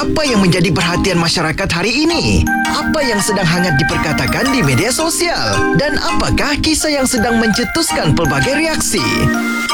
apa yang menjadi perhatian masyarakat hari ini? Apa yang sedang hangat diperkatakan di media sosial? Dan apakah kisah yang sedang mencetuskan pelbagai reaksi?